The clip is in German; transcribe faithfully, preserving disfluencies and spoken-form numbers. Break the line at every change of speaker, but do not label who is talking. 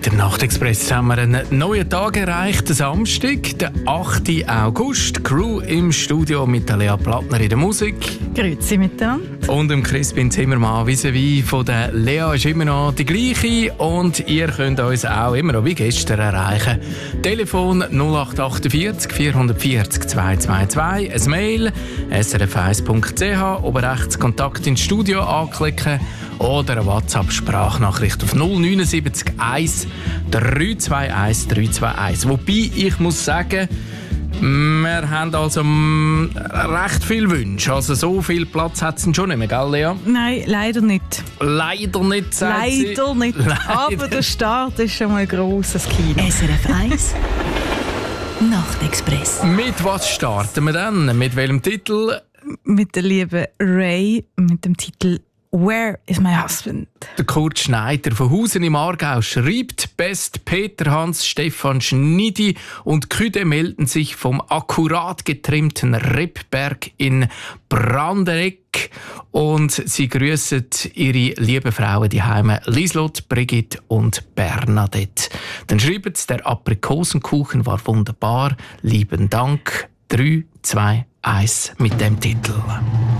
Mit dem Nachtexpress haben wir einen neuen Tag erreicht, Samstag, den achten August. Crew im Studio mit der Lea Plattner in der Musik.
Grüezi miteinander.
Und dem Crispin Zimmermann vis-à-vis von der Lea ist immer noch die gleiche. Und ihr könnt uns auch immer noch wie gestern erreichen. Telefon null acht acht vier vier vier vier zwei zwei zwei, ein Mail s r f eins punkt c h, oben rechts Kontakt ins Studio anklicken oder eine WhatsApp-Sprachnachricht auf null neun sieben eins drei zwei eins drei zwei eins. Wobei ich muss sagen, wir haben also m, recht viele Wünsche. Also so viel Platz hat es schon nicht mehr, gell, Lea?
Nein, leider nicht.
Leider nicht, sagt
Leider
sie.
nicht.
Leider.
Aber der Start ist schon mal ein grosses Kino.
S R F eins Nachtexpress.
Mit was starten wir dann? Mit welchem Titel?
Mit der lieben Ray, mit dem Titel «Where is my husband?»
Der Kurt Schneider von Hausen im Aargau schreibt, Best Peter Hans, Stefan Schnidi und Küde melden sich vom akkurat getrimmten Rebberg in Brandereck und sie grüßen ihre lieben Frauen die Heime Lieslott, Brigitte und Bernadette. Dann schreiben sie, der Aprikosenkuchen war wunderbar, lieben Dank, drei, zwei, eins mit dem Titel.